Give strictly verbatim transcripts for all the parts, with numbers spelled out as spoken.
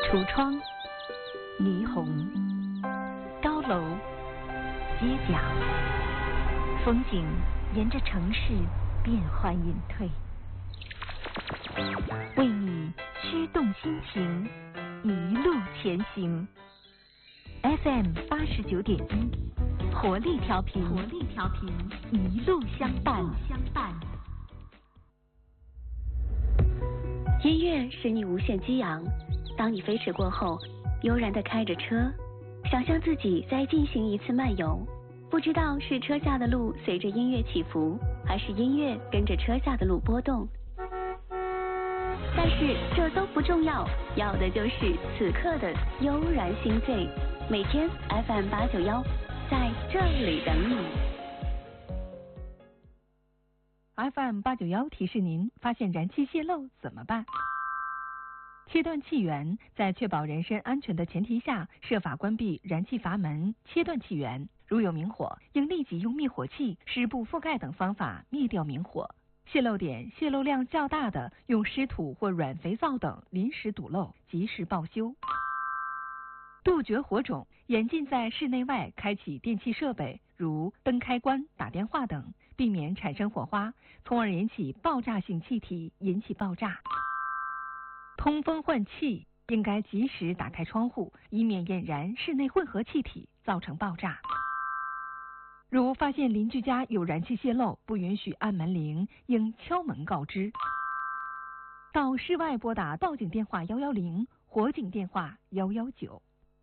橱窗、霓虹、高楼、街角，风景沿着城市变幻隐退，为你驱动心情，一路前行。F M 八十九点一，活力调频，活力调频，一路相伴，相伴。 音乐使你无限激昂，当你飞驰过后，悠然地开着车，想象自己在进行一次漫游，不知道是车下的路随着音乐起伏，还是音乐跟着车下的路波动。但是这都不重要，要的就是此刻的悠然心醉。每天 F M 八九一在这里等你。 F M 八九一提示您：发现燃气泄漏怎么办？切断气源，在确保人身安全的前提下，设法关闭燃气阀门，切断气源。如有明火，应立即用灭火器、湿布覆盖等方法灭掉明火。泄漏点泄漏量较大的，用湿土或软肥皂等临时堵漏，及时报修。杜绝火种，严禁在室内外开启电气设备，如灯开关、打电话等，避免产生火花，从而引起爆炸性气体，引起爆炸。通风换气，应该及时打开窗户，以免引燃室内混合气体，造成爆炸。如发现邻居家有燃气泄漏，不允许按门铃，应敲门告知。到室外拨打报警电话一一零，火警电话一一九。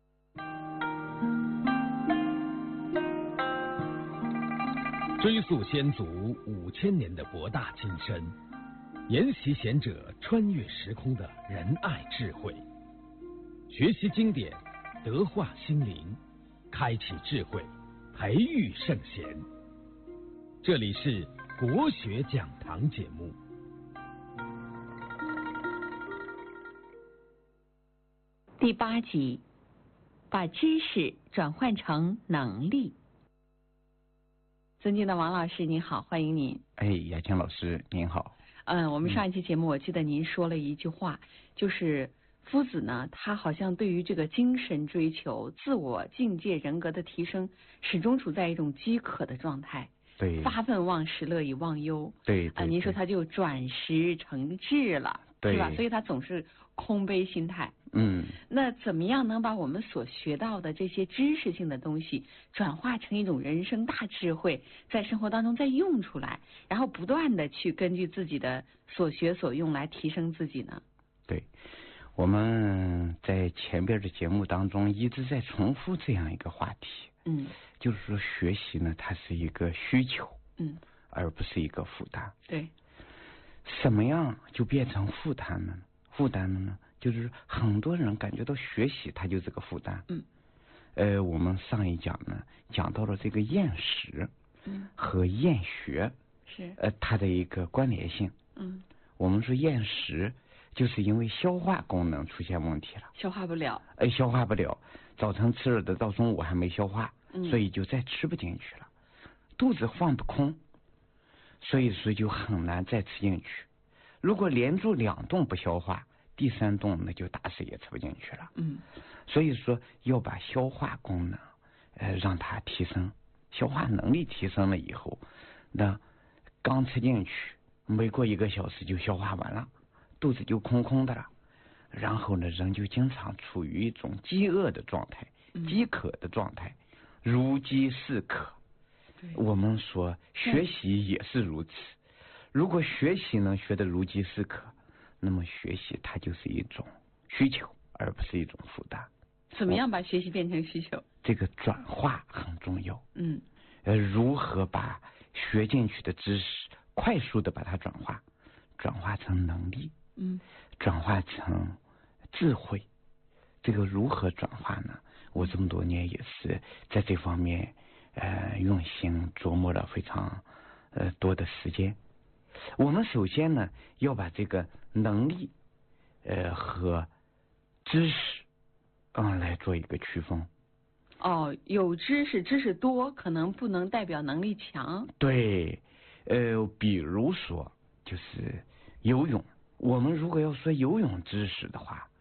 追溯先祖五千年的博大精深，研习贤者穿越时空的仁爱智慧，学习经典，德化心灵，开启智慧，培育圣贤。这里是国学讲堂节目。 第八集，把知识转换成能力。尊敬的王老师您好，欢迎您。 哎，雅琴老师您好。 嗯，我们上一期节目我记得您说了一句话，就是夫子呢，他好像对于这个精神追求、自我境界、人格的提升，始终处在一种饥渴的状态。 对， 发愤忘食，乐以忘忧。 对， 啊、呃，您说他就转食成智了，是吧？所以他总是空杯心态。 嗯， 那怎么样能把我们所学到的这些知识性的东西转化成一种人生大智慧，在生活当中再用出来，然后不断的去根据自己的所学所用来提升自己呢？ 对，我们在前边的节目当中一直在重复这样一个话题。 嗯， 就是说学习呢，它是一个需求， 嗯， 而不是一个负担。 对， 什么样就变成负担了呢？负担了呢？就是很多人感觉到学习它就是个负担。 嗯， 呃，我们上一讲呢讲到了这个厌食， 嗯，和厌学是呃它的一个关联性。 嗯， 我们说厌食就是因为消化功能出现问题了， 消化不了， 呃，消化不了，早晨吃了的到中午还没消化， 嗯， 所以就再吃不进去了，肚子放不空，所以说就很难再吃进去。如果连住两顿不消化，第三顿那就打死也吃不进去了。 嗯， 所以说要把消化功能呃让它提升，消化能力提升了以后，那刚吃进去没过一个小时就消化完了，肚子就空空的了，然后呢人就经常处于一种饥饿的状态，饥渴的状态，如饥似渴。我们说学习也是如此，如果学习能学得如饥似渴，那么学习它就是一种需求，而不是一种负担。 怎么样把学习变成需求？ 这个转化很重要。 嗯， 呃，如何把学进去的知识快速的把它转化，转化成能力， 嗯， 转化成智慧，这个如何转化呢？我这么多年也是在这方面呃用心琢磨了非常呃多的时间。我们首先呢要把这个能力呃和知识嗯来做一个区分。 哦，有知识，知识多可能不能代表能力强。 对，呃，比如说就是游泳，我们如果要说游泳知识的话，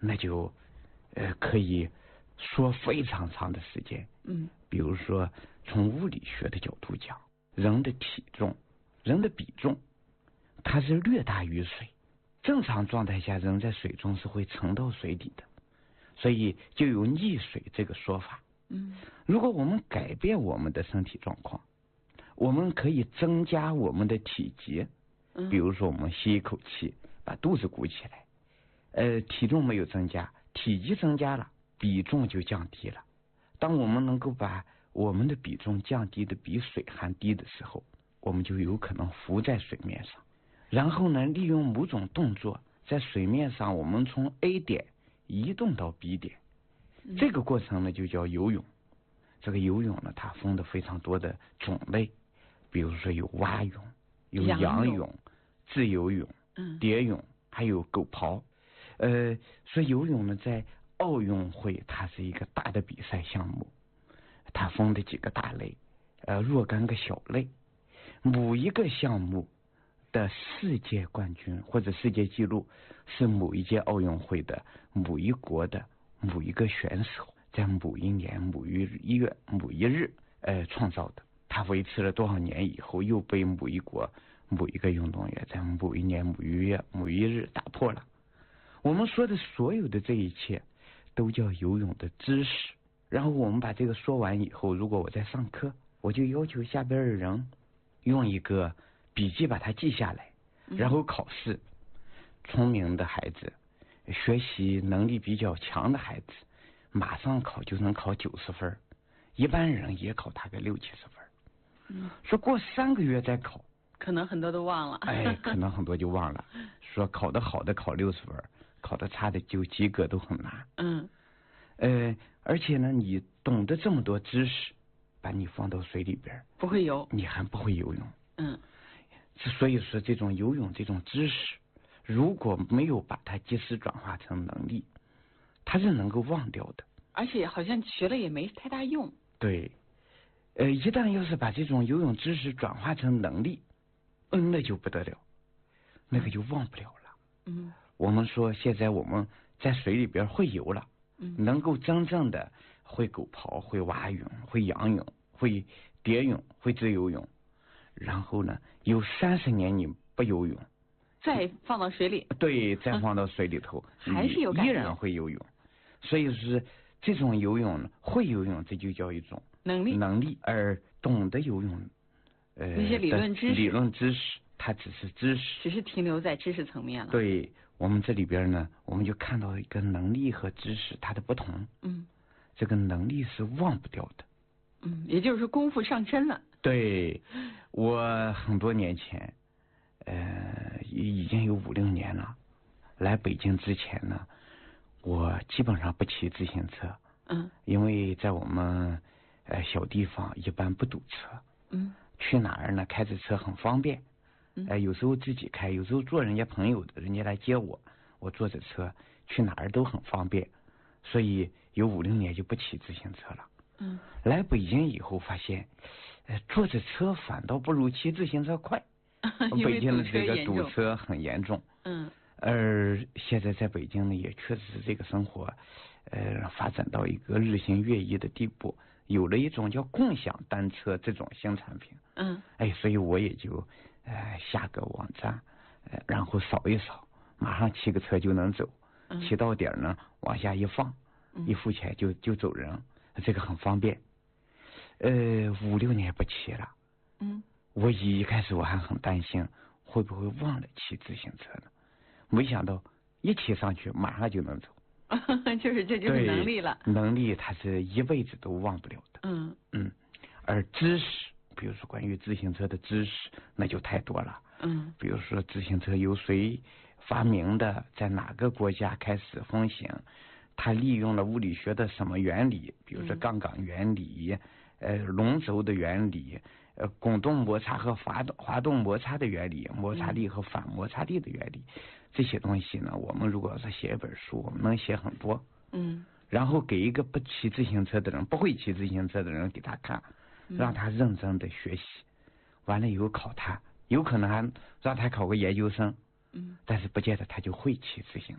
那就呃可以说非常长的时间。 嗯， 比如说从物理学的角度讲，人的体重、人的比重，它是略大于水。正常状态下，人在水中是会沉到水底的，所以就有溺水这个说法。 嗯， 如果我们改变我们的身体状况，我们可以增加我们的体积。 嗯， 比如说我们吸一口气，把肚子鼓起来，呃，体重没有增加，体积增加了，比重就降低了。当我们能够把我们的比重降低的比水还低的时候，我们就有可能浮在水面上。然后呢，利用某种动作在水面上，我们从 A 点移动到 B 点，这个过程呢就叫游泳。这个游泳呢，它分的非常多的种类，比如说有蛙泳、有仰泳、自由泳、 嗯， 蝶泳，还有狗刨。呃，所以游泳呢，在奥运会它是一个大的比赛项目，它分的几个大类，呃，若干个小类，某一个项目的世界冠军或者世界纪录是某一届奥运会的某一国的某一个选手在某一年某一月某一日呃创造的，他维持了多少年以后又被某一国某一个运动员在某一年某一月某一日打破了。我们说的所有的这一切都叫游泳的知识。然后我们把这个说完以后，如果我在上课，我就要求下边的人用一个笔记把它记下来，然后考试。聪明的孩子，学习能力比较强的孩子，马上考就能考九十分，一般人也考大概六七十分。 嗯， 说过三个月再考， 可能很多都忘了。 哎，可能很多就忘了。说考得好的考六十分，考得差的就及格都很难。 嗯， 呃，而且呢，你懂得这么多知识，把你放到水里边， 不会游， 你还不会游泳。 嗯， 所以说这种游泳这种知识，如果没有把它及时转化成能力，它是能够忘掉的。 而且好像学了也没太大用。 对，呃，一旦要是把这种游泳知识转化成能力，嗯，那就不得了，那个就忘不了了。 嗯， 我们说现在我们在水里边会游了， 嗯， 能够真正的会狗刨、会蛙泳、会仰泳、会蝶泳、会自由泳，然后呢，有三十年你不游泳， 再放到水里， 对，再放到水里头， 还是有改变， 依然会游泳。所以是这种游泳呢，会游泳这就叫一种能力， 能力，而懂得游泳，呃， 那些理论知识， 理论知识，它只是知识， 只是停留在知识层面了。 对，我们这里边呢，我们就看到一个能力和知识它的不同。 嗯， 这个能力是忘不掉的。 嗯，也就是说功夫上身了。 对，我很多年前，呃，已经有五六年了。来北京之前呢，我基本上不骑自行车。 嗯， 因为在我们呃小地方一般不堵车。 嗯， 去哪儿呢？开着车很方便。 嗯， 呃，有时候自己开，有时候坐人家朋友的，人家来接我，我坐着车去哪儿都很方便。所以有五六年就不骑自行车了。 嗯， 来北京以后发现，呃，坐着车反倒不如骑自行车快。北京的这个堵车很严重。 嗯， 而现在在北京呢，也确实是这个生活，呃，发展到一个日新月异的地步，有了一种叫共享单车这种新产品。 嗯， 哎，所以我也就呃下个网站，呃，然后扫一扫，马上骑个车就能走。 嗯， 骑到点呢，往下一放， 嗯， 一付钱就就走人，这个很方便。呃，五六年不骑了。 嗯， 我一开始我还很担心会不会忘了骑自行车呢，没想到一骑上去马上就能走。 就是这就是能力了。 能力它是一辈子都忘不了的。 嗯嗯，而知识，比如说关于自行车的知识，那就太多了。 嗯， 比如说自行车由谁发明的，在哪个国家开始风行，它利用了物理学的什么原理，比如说杠杆原理，呃，龙轴的原理，呃，滚动摩擦和滑动滑动摩擦的原理，摩擦力和反摩擦力的原理，这些东西呢，我们如果要是写一本书，我们能写很多。 嗯， 然后给一个不骑自行车的人，不会骑自行车的人给他看，让他认真的学习，完了以后考他，有可能还让他考个研究生。 嗯， 但是不见得他就会骑自行车。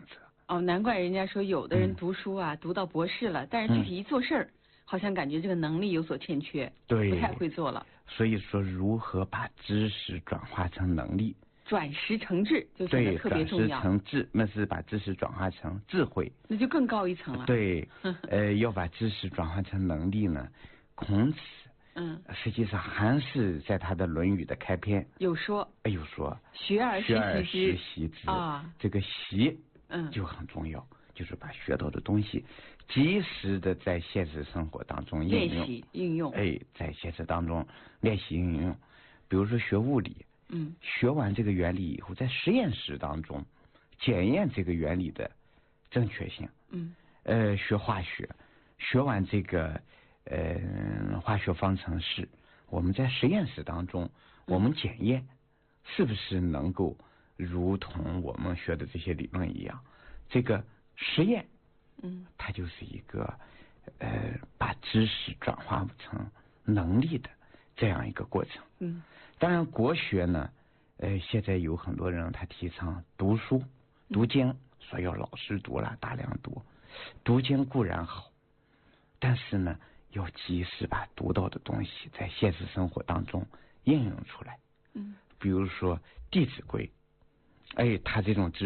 哦，难怪人家说有的人嗯读书啊，读到博士了，但是具体一做事儿，好像感觉这个能力有所欠缺， 对， 不太会做了。 所以说，如何把知识转化成能力， 转识成智就显得对， 特别转识重要。 成智，那是把知识转化成智慧。 那就更高一层了。 对，呃，要把知识转化成能力呢，孔子， 嗯， 实际上还是在他的《论语》的开篇， 有说， 哎呦说， 学而学而时时习习之啊， 这个习， 嗯， 就很重要，就是把学到的东西及时的在现实生活当中应用， 练习运用， 哎，在现实当中练习运用。比如说学物理， 嗯， 学完这个原理以后，在实验室当中检验这个原理的正确性。 嗯， 呃，学化学，学完这个呃化学方程式，我们在实验室当中，我们检验是不是能够如同我们学的这些理论一样，这个实验， 嗯， 它就是一个呃把知识转化成能力的这样一个过程。 嗯， 当然国学呢，呃，现在有很多人他提倡读书、读经，说要老师读了，大量读。读经固然好，但是呢，要及时把读到的东西在现实生活当中应用出来。 嗯， 比如说《弟子规》，哎，他这种知